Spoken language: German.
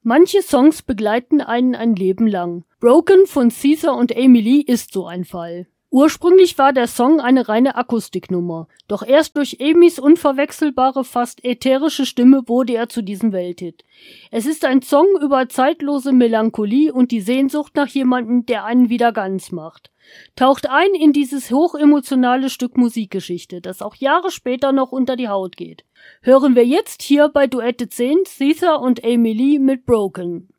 Manche Songs begleiten einen ein Leben lang. Broken von Caesar und Amy Lee ist so ein Fall. Ursprünglich war der Song eine reine Akustiknummer, doch erst durch Amys unverwechselbare, fast ätherische Stimme wurde er zu diesem Welthit. Es ist ein Song über zeitlose Melancholie und die Sehnsucht nach jemandem, der einen wieder ganz macht. Taucht ein in dieses hochemotionale Stück Musikgeschichte, das auch Jahre später noch unter die Haut geht. Hören wir jetzt hier bei Duette 10 Caesar und Amy Lee mit Broken.